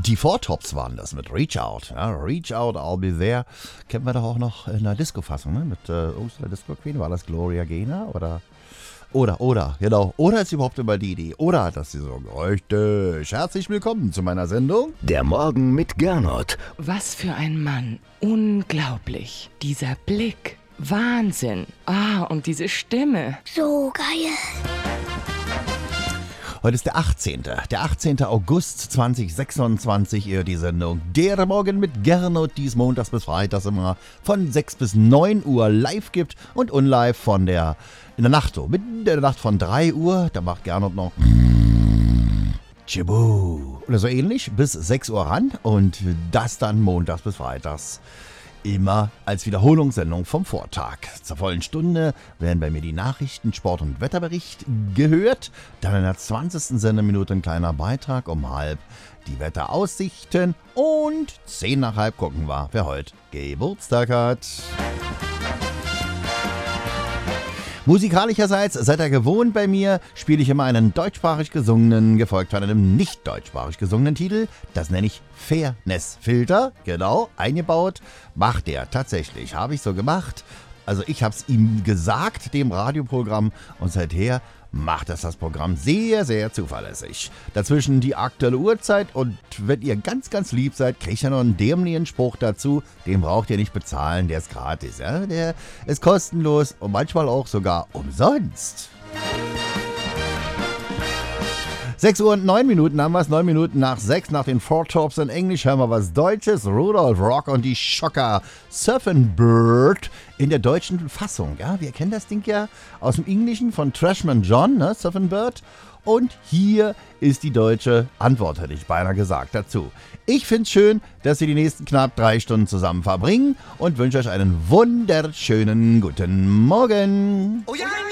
Die Four Tops waren das mit Reach Out. Ja, Reach Out, I'll Be There. Kennen wir doch auch noch in der Disco-Fassung, ne? Mit der Disco Queen. War das Gloria Gaynor oder? Oder, genau. Oder ist überhaupt immer die Idee. Oder hat das sie so richtig. Herzlich willkommen zu meiner Sendung. Der Morgen mit Gernot. Was für ein Mann. Unglaublich. Dieser Blick. Wahnsinn. Und diese Stimme. So geil. Heute ist der 18. Der 18. August 2026, die Sendung Der Morgen mit Gernot, die es montags bis freitags immer von 6 bis 9 Uhr live gibt und unlive in der Nacht, so mitten in der Nacht von 3 Uhr, da macht Gernot noch Tschibu oder so ähnlich bis 6 Uhr ran und das dann montags bis freitags. Immer als Wiederholungssendung vom Vortag. Zur vollen Stunde werden bei mir die Nachrichten, Sport- und Wetterbericht gehört. Dann in der 20. Sendeminute ein kleiner Beitrag um halb die Wetteraussichten und 10 nach halb gucken wir, wer heute Geburtstag hat. Musikalischerseits, seid ihr gewohnt bei mir, spiele ich immer einen deutschsprachig gesungenen, gefolgt von einem nicht deutschsprachig gesungenen Titel. Das nenne ich Fairness-Filter, genau, eingebaut. Macht der tatsächlich, habe ich so gemacht. Also ich habe es ihm gesagt, dem Radioprogramm, und seither macht das Programm sehr, sehr zuverlässig. Dazwischen die aktuelle Uhrzeit und wenn ihr ganz, ganz lieb seid, kriegt ihr noch einen dämlichen Spruch dazu. Den braucht ihr nicht bezahlen, der ist gratis. Ja? Der ist kostenlos und manchmal auch sogar umsonst. 6 Uhr und 9 Minuten haben wir es, 9 Minuten nach 6, nach den Four Tops in Englisch hören wir was Deutsches, Rudolf Rock und die Schocker Surfin' Bird in der deutschen Fassung. Ja, wir kennen das Ding ja aus dem Englischen von Trashman John, ne, Surfin' Bird. Und hier ist die deutsche Antwort, hätte ich beinahe gesagt, dazu. Ich finde es schön, dass Sie die nächsten knapp 3 Stunden zusammen verbringen und wünsche euch einen wunderschönen guten Morgen. Oh ja!